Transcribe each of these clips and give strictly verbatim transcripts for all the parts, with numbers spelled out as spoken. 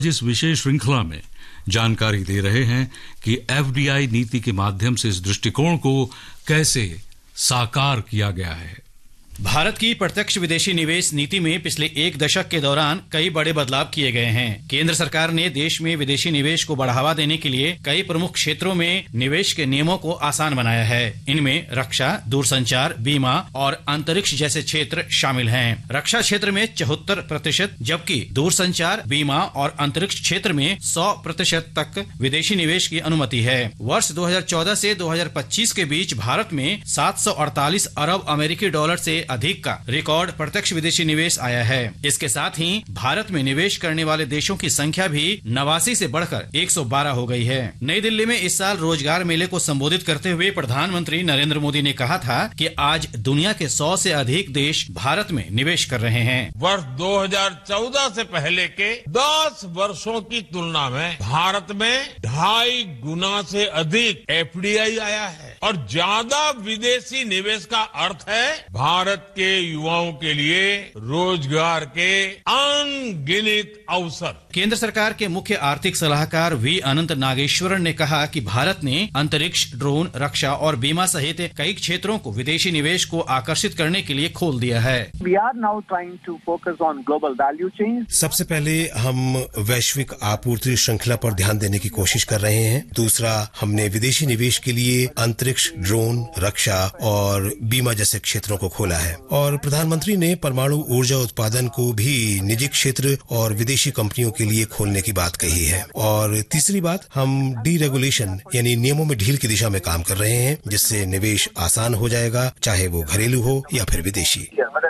जिस विशेष श्रृंखला में जानकारी दे रहे हैं कि एफडीआई नीति के माध्यम से इस दृष्टिकोण को कैसे साकार किया गया है। भारत की प्रत्यक्ष विदेशी निवेश नीति में पिछले एक दशक के दौरान कई बड़े बदलाव किए गए हैं। केंद्र सरकार ने देश में विदेशी निवेश को बढ़ावा देने के लिए कई प्रमुख क्षेत्रों में निवेश के नियमों को आसान बनाया है। इनमें रक्षा, दूरसंचार, बीमा और अंतरिक्ष जैसे क्षेत्र शामिल हैं। रक्षा क्षेत्र में चौहत्तर प्रतिशत जबकि दूरसंचार, बीमा और अंतरिक्ष क्षेत्र में सौ प्रतिशत तक विदेशी निवेश की अनुमति है। वर्ष दो हजार चौदह से दो हजार पच्चीस के बीच भारत में सात सौ अड़तालीस अरब अमेरिकी डॉलर से अधिक का रिकॉर्ड प्रत्यक्ष विदेशी निवेश आया है। इसके साथ ही भारत में निवेश करने वाले देशों की संख्या भी नवासी से बढ़कर एक सौ बारह हो गई है। नई दिल्ली में इस साल रोजगार मेले को संबोधित करते हुए प्रधानमंत्री नरेंद्र मोदी ने कहा था कि आज दुनिया के सौ से अधिक देश भारत में निवेश कर रहे हैं। वर्ष दो हजार चौदह से पहले के दस वर्षों की तुलना में भारत में ढाई गुना से अधिक एफडीआई आया है और ज्यादा विदेशी निवेश का अर्थ है भारत के युवाओं के लिए रोजगार के अनगिनत अवसर। केंद्र सरकार के मुख्य आर्थिक सलाहकार वी अनंत नागेश्वरन ने कहा कि भारत ने अंतरिक्ष, ड्रोन, रक्षा और बीमा सहित कई क्षेत्रों को विदेशी निवेश को आकर्षित करने के लिए खोल दिया है। We are now trying to focus on global value chains. सबसे पहले हम वैश्विक आपूर्ति श्रृंखला पर ध्यान देने की कोशिश कर रहे हैं। दूसरा, हमने विदेशी निवेश के लिए अंतरिक्ष, ड्रोन, रक्षा और बीमा जैसे क्षेत्रों को खोला है और प्रधानमंत्री ने परमाणु ऊर्जा उत्पादन को भी निजी क्षेत्र और विदेशी कंपनियों के लिए खोलने की बात कही है। और तीसरी बात, हम डीरेगुलेशन यानी नियमों में ढील की दिशा में काम कर रहे हैं, जिससे निवेश आसान हो जाएगा, चाहे वो घरेलू हो या फिर विदेशी।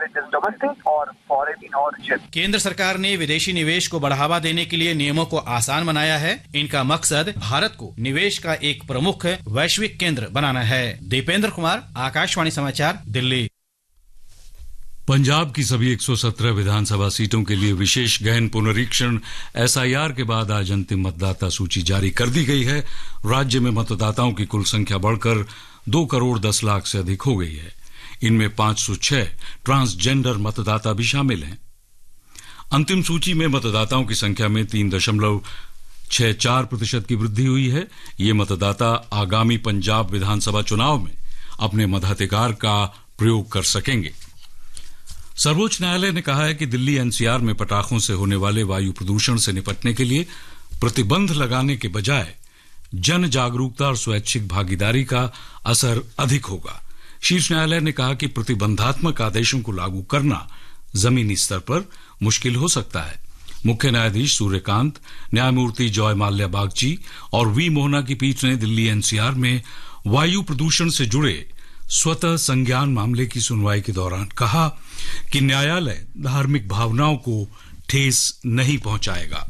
केंद्र सरकार ने विदेशी निवेश को बढ़ावा देने के लिए नियमों को आसान बनाया है। इनका मकसद भारत को निवेश का एक प्रमुख वैश्विक केंद्र बनाना है। दीपेंद्र कुमार, आकाशवाणी समाचार, दिल्ली। पंजाब की सभी एक सौ सत्रह विधानसभा सीटों के लिए विशेष गहन पुनरीक्षण एसआईआर के बाद आज अंतिम मतदाता सूची जारी कर दी गई है। राज्य में मतदाताओं की कुल संख्या बढ़कर दो करोड़ दस लाख से अधिक हो गई है। इनमें पांच सौ छह ट्रांसजेंडर मतदाता भी शामिल हैं। अंतिम सूची में मतदाताओं की संख्या में तीन दशमलव छह चार प्रतिशत की वृद्धि हुई है। ये मतदाता आगामी पंजाब विधानसभा चुनाव में अपने मताधिकार का प्रयोग कर सकेंगे। सर्वोच्च न्यायालय ने कहा है कि दिल्ली एनसीआर में पटाखों से होने वाले वायु प्रदूषण से निपटने के लिए प्रतिबंध लगाने के बजाय जन जागरूकता और स्वैच्छिक भागीदारी का असर अधिक होगा। शीर्ष न्यायालय ने कहा कि प्रतिबंधात्मक आदेशों को लागू करना जमीनी स्तर पर मुश्किल हो सकता है। मुख्य न्यायाधीश सूर्यकांत, न्यायमूर्ति जॉय माल्या बागची और वी मोहना की पीठ ने दिल्ली एनसीआर में वायु प्रदूषण से जुड़े स्वतः संज्ञान मामले की सुनवाई के दौरान कहा कि न्यायालय धार्मिक भावनाओं को ठेस नहीं पहुंचाएगा।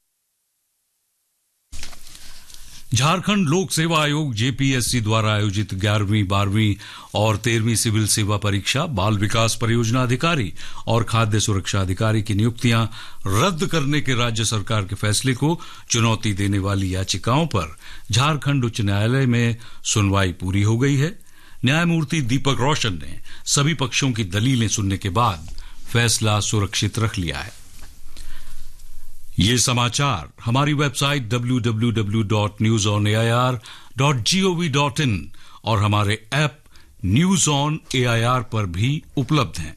झारखंड लोक सेवा आयोग जेपीएससी द्वारा आयोजित ग्यारहवीं, बारहवीं और तेरहवीं सिविल सेवा परीक्षा, बाल विकास परियोजना अधिकारी और खाद्य सुरक्षा अधिकारी की नियुक्तियां रद्द करने के राज्य सरकार के फैसले को चुनौती देने वाली याचिकाओं पर झारखंड उच्च न्यायालय में सुनवाई पूरी हो गई है। न्यायमूर्ति दीपक रोशन ने सभी पक्षों की दलीलें सुनने के बाद फैसला सुरक्षित रख लिया है। ये समाचार हमारी website W W W dot news on A I R dot G O V dot in और हमारे app news on A I R पर भी उपलब्ध हैं।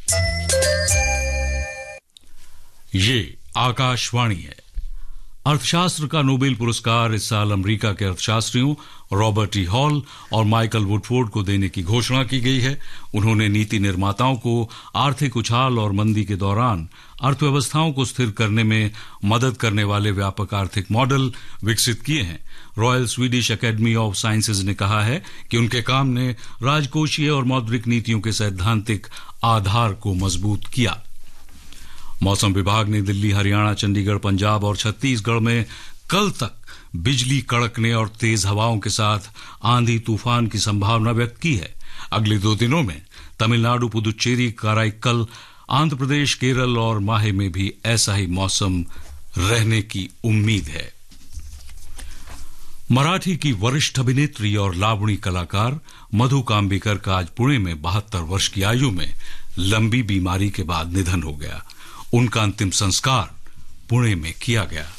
ये आकाशवाणी है। अर्थशास्त्र का नोबेल पुरस्कार इस साल अमेरिका के अर्थशास्त्रियों रॉबर्ट ई हॉल और माइकल वुडफोर्ड को देने की घोषणा की गई है। उन्होंने नीति निर्माताओं को आर्थिक उछाल और मंदी के दौरान अर्थव्यवस्थाओं को स्थिर करने में मदद करने वाले व्यापक आर्थिक मॉडल विकसित किए हैं। Royal Swedish academy of sciences ने कहा है कि उनके काम ने राजकोषीय और मौद्रिक नीतियों के सैद्धांतिक आधार को मजबूत किया। मौसम विभाग ने दिल्ली, हरियाणा, चंडीगढ़, पंजाब और छत्तीसगढ़ में कल तक बिजली कड़कने और तेज हवाओं के साथ आंधी तूफान की संभावना व्यक्त की है। अगले दो दिनों में तमिलनाडु, पुदुचेरी, कराईकल, आंध्र प्रदेश, केरल और माहे में भी ऐसा ही मौसम रहने की उम्मीद है। मराठी की वरिष्ठ अभिनेत्री और लावणी कलाकार मधु कांबिकर का आज पुणे में बहत्तर वर्ष की आयु में लंबी बीमारी के बाद निधन हो गया। उनका अंतिम संस्कार पुणे में किया गया।